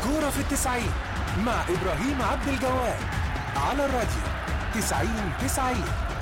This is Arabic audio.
كورة في التسعين مع إبراهيم عبد الجواد على الراديو 90-90.